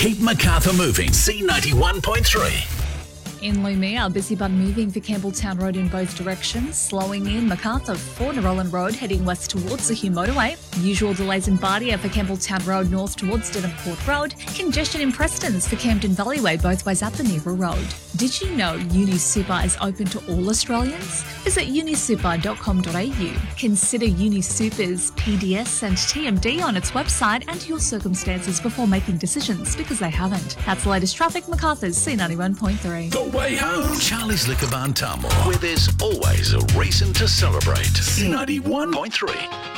Keep Macarthur moving. C91.3. In Lumea, busy but moving for Campbelltown Road in both directions, slowing in Macarthur for Nerollan Road heading west towards the Hume Motorway. Usual delays in Bardia for Campbelltown Road north towards Devonport Road. Congestion in Prestons for Camden Valley Way both ways up the Nero Road. Did you know UniSuper is open to all Australians? Visit unisuper.com.au. Consider UniSuper's PDS and TMD on its website and your circumstances before making decisions, because they haven't. That's the latest traffic. Macarthur's C91.3. The way home. Charlie's Liquor Barn Tamworth, where there's always a reason to celebrate. C91.3.